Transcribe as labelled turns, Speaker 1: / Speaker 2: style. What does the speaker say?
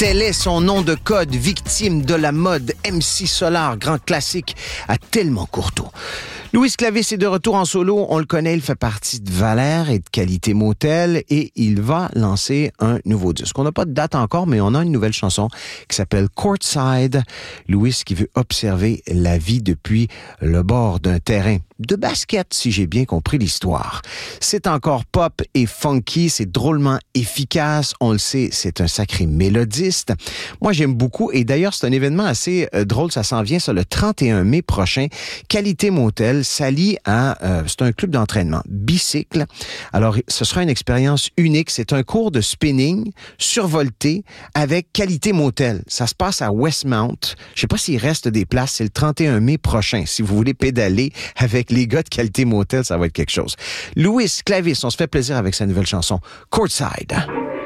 Speaker 1: Tel est son nom de code, victime de la mode, MC Solar, grand classique à tellement courtois. Louis Clavis est de retour en solo. On le connaît, il fait partie de Valère et de Qualité Motel et il va lancer un nouveau disque. On n'a pas de date encore, mais on a une nouvelle chanson qui s'appelle Courtside. Louis qui veut observer la vie depuis le bord d'un terrain de basket, si j'ai bien compris l'histoire. C'est encore pop et funky, c'est drôlement efficace. On le sait, c'est un sacré mélodiste. Moi, j'aime beaucoup et d'ailleurs, c'est un événement assez drôle. Ça s'en vient, ça, le 31 mai prochain. Qualité Motel s'allie à... c'est un club d'entraînement, bicycle. Alors, ce sera une expérience unique. C'est un cours de spinning survolté avec Qualité Motel. Ça se passe à Westmount. Je sais pas s'il reste des places. C'est le 31 mai prochain. Si vous voulez pédaler avec les gars de Qualité Motel, ça va être quelque chose. Louis Clavis, on se fait plaisir avec sa nouvelle chanson, Courtside.